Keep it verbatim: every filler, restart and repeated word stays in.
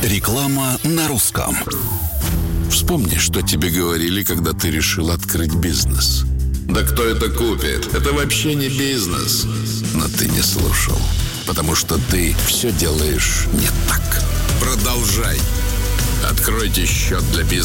Реклама на русском. Вспомни, что тебе говорили, когда ты решил открыть бизнес. Да кто это купит? Это вообще не бизнес. Но ты не слушал, потому что ты все делаешь не так. Продолжай. Откройте счет для бизнеса